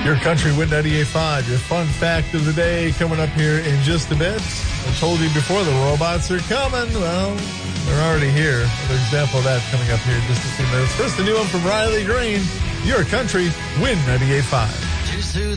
Your Country Win 98.5. Your fun fact of the day coming up here in just a bit. I told you before the robots are coming. Well, they're already here. Another example of that coming up here in just a few minutes. First, the new one from Riley Green. Your Country Win 98.5.